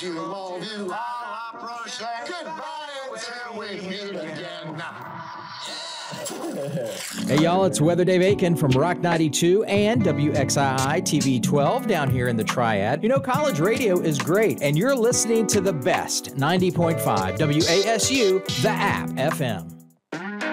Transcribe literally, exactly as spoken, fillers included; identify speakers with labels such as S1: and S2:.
S1: you, all of you, all opera, say goodbye until we meet again.
S2: Hey, y'all, it's Weather Dave Aiken from Rock ninety-two and W X I I T V twelve down here in the Triad. You know, college radio is great, and you're listening to the best ninety point five W A S U, the app F M.